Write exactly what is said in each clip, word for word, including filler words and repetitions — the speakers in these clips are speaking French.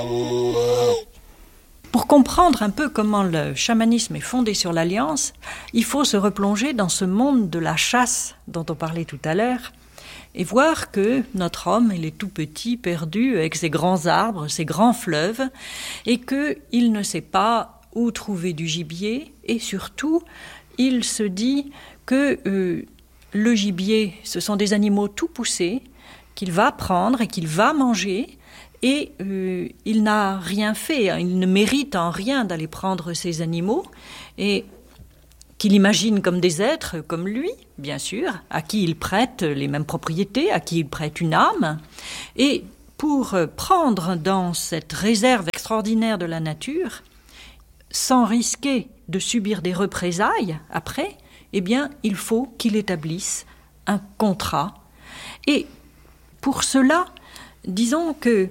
Pour comprendre un peu comment le chamanisme est fondé sur l'alliance, il faut se replonger dans ce monde de la chasse dont on parlait tout à l'heure et voir que notre homme, il est tout petit, perdu, avec ses grands arbres, ses grands fleuves, et qu'il ne sait pas où trouver du gibier, et surtout, il se dit que euh, le gibier, ce sont des animaux tout poussés, qu'il va prendre et qu'il va manger, et euh, il n'a rien fait, il ne mérite en rien d'aller prendre ces animaux, et qu'il imagine comme des êtres, comme lui, bien sûr, à qui il prête les mêmes propriétés, à qui il prête une âme. Et pour prendre dans cette réserve extraordinaire de la nature, sans risquer de subir des représailles après, eh bien, il faut qu'il établisse un contrat. Et pour cela, disons que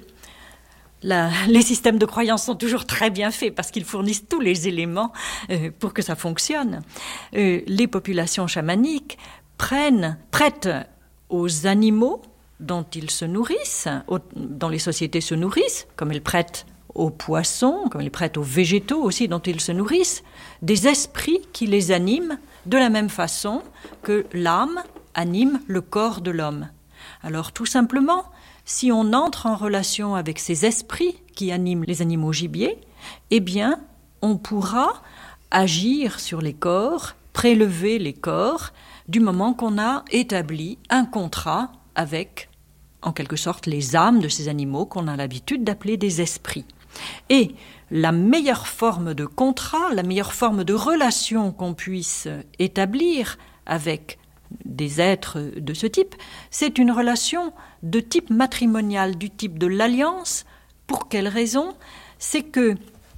La, les systèmes de croyance sont toujours très bien faits parce qu'ils fournissent tous les éléments euh, pour que ça fonctionne. Euh, les populations chamaniques prennent, prêtent aux animaux dont ils se nourrissent, aux, dont les sociétés se nourrissent, comme elles prêtent aux poissons, comme elles prêtent aux végétaux aussi dont ils se nourrissent, des esprits qui les animent de la même façon que l'âme anime le corps de l'homme. Alors tout simplement, si on entre en relation avec ces esprits qui animent les animaux gibiers, eh bien, on pourra agir sur les corps, prélever les corps, du moment qu'on a établi un contrat avec, en quelque sorte, les âmes de ces animaux qu'on a l'habitude d'appeler des esprits. Et la meilleure forme de contrat, la meilleure forme de relation qu'on puisse établir avec des êtres de ce type, c'est une relation de type matrimonial, du type de l'alliance. Pour quelle raison ? C'est que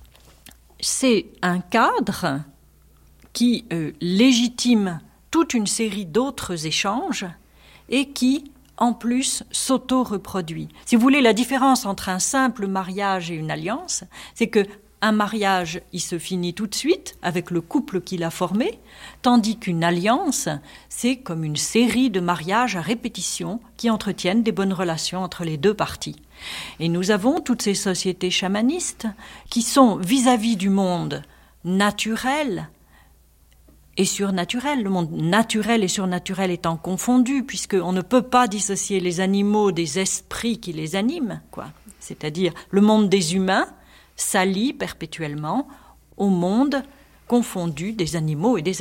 c'est un cadre qui euh, légitime toute une série d'autres échanges et qui, en plus, s'auto-reproduit. Si vous voulez, la différence entre un simple mariage et une alliance, c'est que un mariage, il se finit tout de suite avec le couple qu'il a formé, tandis qu'une alliance, c'est comme une série de mariages à répétition qui entretiennent des bonnes relations entre les deux parties. Et nous avons toutes ces sociétés chamanistes qui sont vis-à-vis du monde naturel et surnaturel. Le monde naturel et surnaturel étant confondus, puisqu'on ne peut pas dissocier les animaux des esprits qui les animent, quoi. C'est-à-dire le monde des humains s'allie perpétuellement au monde confondu des animaux et des